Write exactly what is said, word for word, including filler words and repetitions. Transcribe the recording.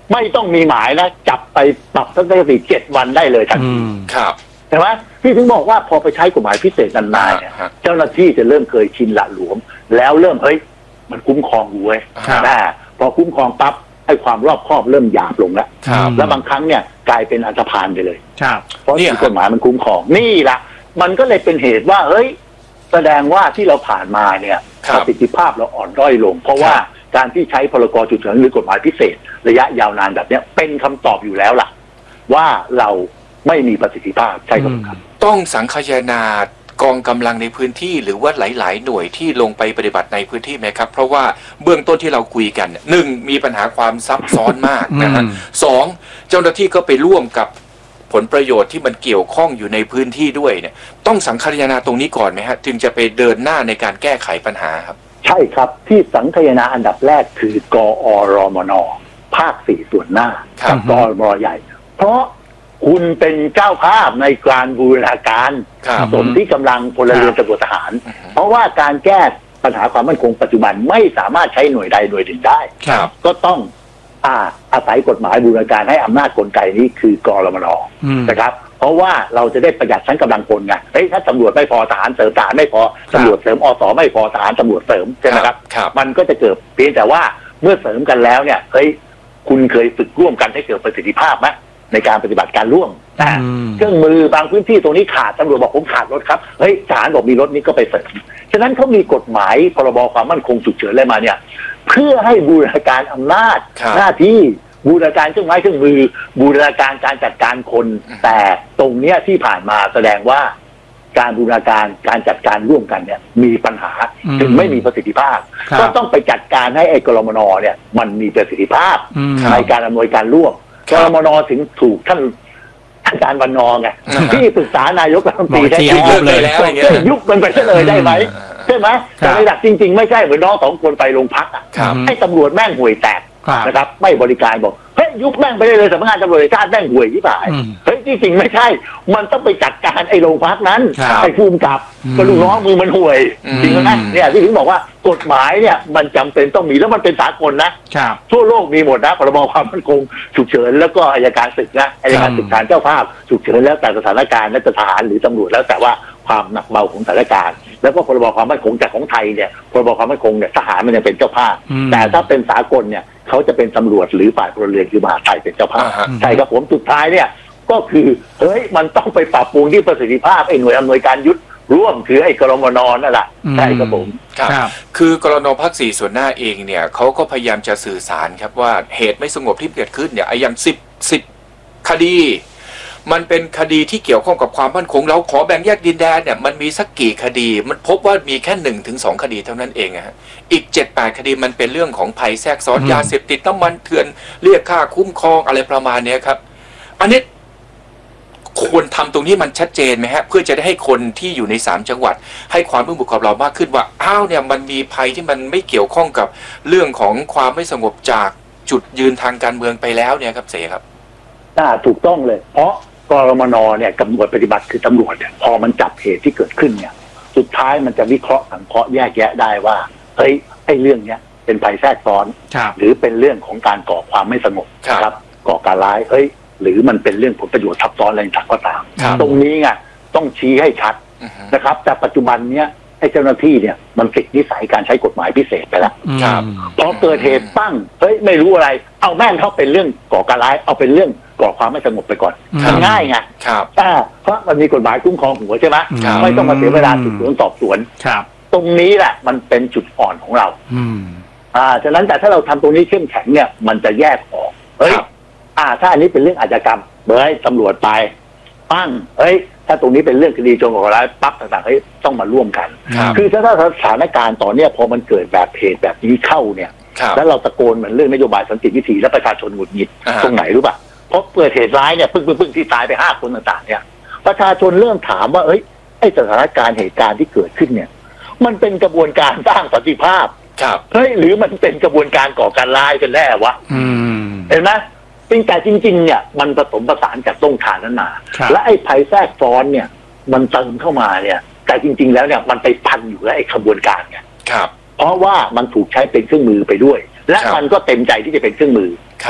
ไม่ต้องมีหมายนะจับไปปรับทัศนคติเจ็ดวันได้เลยทันทีครับใช่ไหมพี่ถึงบอกว่าพอไปใช้กฎหมายพิเศษนานๆเนี่ยเจ้าหน้าที่จะเริ่มเคยชินละหลวมแล้วเริ่มเฮ้ยมันคุ้มครองอยู่เว้ยนะพอคุ้มครองปั๊บให้ความรอบคอบเริ่มหยาบลงแล้วแล้วบางครั้งเนี่ยกลายเป็นอันธพาลไปเลยเพราะกฎหมายมันคุ้มครองนี่แหละมันก็เลยเป็นเหตุว่าเฮ้ยแสดงว่าที่เราผ่านมาเนี่ยประสิทธิภาพเราอ่อนด้อยลงเพราะว่าการที่ใช้พรกฉุกเฉินหรือกฎหมายพิเศษระยะยาวนานแบบนี้เป็นคำตอบอยู่แล้วล่ะว่าเราไม่มีประสิทธิภาพใช่ครับต้องสังคายนากองกำลังในพื้นที่หรือว่าหลายๆหน่วยที่ลงไปปฏิบัติในพื้นที่ไหมครับเพราะว่าเบื้องต้นที่เราคุยกันหนึ่งมีปัญหาความซับซ้อนมากนะฮะสองเจ้าหน้าที่ก็ไปร่วมกับผลประโยชน์ที่มันเกี่ยวข้องอยู่ในพื้นที่ด้วยเนี่ยต้องสังคายนาตรงนี้ก่อนไหมฮะจึงจะไปเดินหน้าในการแก้ไขปัญหาครับใช่ครับที่สังคายนาอันดับแรกคือกอรมนภาคสี่ส่วนหน้ากับกอรมนใหญ่เพราะคุณเป็นเจ้าภาพในการบูรณาการสมที่กำลังพลเรือนตำรวจทหารเพราะว่าการแก้ปัญหาความมั่นคงปัจจุบันไม่สามารถใช้หน่วยใดหน่วยหนึ่งได้ก็ต้องอาอาศัยกฎหมายบูรณาการให้อำนาจกลไกนี้คือกรมนนะครับเพราะว่าเราจะได้ประหยัดชั้นกำลังคนไงเฮ้ยถ้าตำรวจไม่พอทหารเสริมทหารไม่พอตำรวจเสริมอสไม่พอทหารตำรวจเสริมใช่ไหมครับมันก็จะเกิดเพียงแต่ว่าเมื่อเสริมกันแล้วเนี่ยเฮ้ยคุณเคยฝึกร่วมกันให้เกิดประสิทธิภาพไหมในการปฏิบัติการร่วมนะเครื่องมือบางพื้นที่ตรงนี้ขาดตำรวจบอกผมขาดรถครับเฮ้ยทหารบอกมีรถนี้ก็ไปเสริมฉะนั้นเขามีกฎหมายพรบความมั่นคงฉุกเฉินอะไรมาเนี่ยเพื่อให้บูรณาการอำนาจหน้าที่บูรณาการเครื่องไม้เครื่องมือบูรณาการการจัดการคนแต่ตรงเนี้ยที่ผ่านมาแสดงว่าการบูรณาการการจัดการร่วมกันเนี่ยมีปัญหาถึงไม่มีประสิทธิภาพก็ต้องไปจัดการให้ไอ้กรมนเนี่ยมันมีประสิทธิภาพในการอำนวยการร่วมกรมนถึงถูกท่านอาจารย์วันนอไงที่ปรึกษานายกรัฐมนตรีได้ยุบเลยแล้วยุบมันไปเลยได้ไหมใช่ไหมแต่ในหลักจริงๆไม่ใช่เหมือนน้องสองคนไปโรงพักอ่ะให้ตำรวจแม่งห่วยแตกนะครับไม่บริการบอกเฮ้ยยุบแม่งไปเลยสำนักงานตำรวจแห่งชาติแม่งห่วยที่บ่ายเฮ้ยที่จริงไม่ใช่มันต้องไปจัดการไอ้โรงพักนั้นไอ้ภูมิกับก็ลูกน้องมือมันห่วยจริงไหมเนี่ยที่ถึงบอกว่ากฎหมายเนี่ยมันจำเป็นต้องมีแล้วมันเป็นสากลนะทั่วโลกมีหมดนะพรบความมั่นคงฉุกเฉินแล้วก็อัยการศึกนะอัยการศึกฐานเจ้าภาพฉุกเฉินแล้วแต่สถานการณ์และทหารหรือตำรวจแล้วแต่ว่าความหนักเบาของสถานการณ์แล้วก็พรบความมั่นคงจากของไทยเนี่ยพรบความมั่นคงเนี่ยทหารมันยังเป็นเจ้าภาพแต่ถ้าเป็นสากลเนี่ยเขาจะเป็นตำรวจหรือฝ่ายพลเรือนคือมหาดไทยเป็นเจ้าภาพใช่ครับผมสุดท้ายเนี่ยก็คือเฮ้ยมันต้องไปปรับปรุงที่ประสิทธิภาพไอ้หน่วยอำนวยการยุทธร่วมคือไอ้กรมนนั่นแหละใช่ครับผมครับคือกรมนภาคสี่ส่วนหน้าเองเนี่ยเขาก็พยายามจะสื่อสารครับว่าเหตุไม่สงบที่เกิดขึ้นเนี่ยไอ้อย่างสิบสิบคดีมันเป็นคดีที่เกี่ยวข้องกับความมั่นคงเราขอแบ่งแยกดินแดนเนี่ยมันมีสักกี่คดีมันพบว่ามีแค่หนึ่งถึงสองคดีเท่านั้นเองอะฮะอีกเจ็ดแปดคดีมันเป็นเรื่องของภัยแทรกซ้อนยาเสพติดน้ำมันเถื่อนเรียกค่าคุ้มครองอะไรประมาณนี้ครับอันนี้ควรทำตรงนี้มันชัดเจนไหมฮะเพื่อจะได้ให้คนที่อยู่ในสามจังหวัดให้ความร่วมมือกับเรามากขึ้นว่าอ้าวเนี่ยมันมีภัยที่มันไม่เกี่ยวข้องกับเรื่องของความไม่สงบจากจุดยืนทางการเมืองไปแล้วเนี่ยครับเสครับอ่าถูกต้องเลยเพราะกรมนเนี่ยกับหน่วยปฏิบัติคือตำรวจเนี่ยพอมันจับเหตุที่เกิดขึ้นเนี่ยสุดท้ายมันจะวิเคราะห์สังเคราะห์แยกแยะได้ว่าเฮ้ยไอ้เรื่องเนี้ยเป็นภัยแทรกซ้อนหรือเป็นเรื่องของการก่อความไม่สงบครับก่อการร้ายเฮ้ยหรือมันเป็นเรื่องผลประโยชน์ทับซ้อนอะไรต่างก็ตามตรงนี้ไงต้องชี้ให้ชัดนะครับแต่ปัจจุบันเนี้ยไอ้เจ้าหน้าที่เนี่ยมันติดนิสัยการใช้กฎหมายพิเศษไปแล้วพอเกิดเหตุปั้งเฮ้ยไม่รู้อะไรเอาแม่งเข้าเป็นเรื่องก่อการร้ายเอาเป็นเรื่องก่อความไม่สงบไปก่อนมันง่ายไงเพราะมันมีกฎหมายคุ้มครองหัวใช่ไหมไม่ต้องมาเสียเวลาสืบสวนสอบสวนตรงนี้แหละมันเป็นจุดอ่อนของเราอ่าฉะนั้นแต่ถ้าเราทำตรงนี้เข้มแข็งเนี่ยมันจะแยกออกเฮ้ยอ่าถ้าอันนี้เป็นเรื่องอาชญากรรมเฮ้ยตำรวจไปปั้งเฮ้ยถ้าตรงนี้เป็นเรื่องคดีโจรก่อการร้ายปั๊บต่างๆเฮ้ยต้องมาร่วมกันคือถ้าถ้าสถานการณ์ต่อเนี่ยพอมันเกิดแบบเหตุแบบนี้เข้าเนี่ยแล้วเราตะโกนเหมือนเรื่องนโยบายสันติวิธีและประชาชนหงุดหงิดตรงไหนรู้ป่ะเพราะเกิดเหตุร้ายเนี่ยปึ้งปึ้งปึ้งที่ตายไปห้าคนต่างๆเนี่ยประชาชนเริ่มถามว่าเอ้ยไอ้สถานการณ์เหตุการณ์ที่เกิดขึ้นเนี่ยมันเป็นกระบวนการสร้างสันติภาพเฮ้ยหรือมันเป็นกระบวนการก่อการร้ายกันแน่วะเห็นไหมแต่จริงๆเนี่ยมันผสมผสานจากต้นทางนั้นมาและไอ้ภัยแทรกซ้อนเนี่ยมันเติมเข้ามาเนี่ยแต่จริงๆแล้วเนี่ยมันไปพันอยู่กับไอ้ขบวนการเนี่ยเพราะว่ามันถูกใช้เป็นเครื่องมือไปด้วยและมันก็เต็มใจที่จะเป็นเครื่องมือ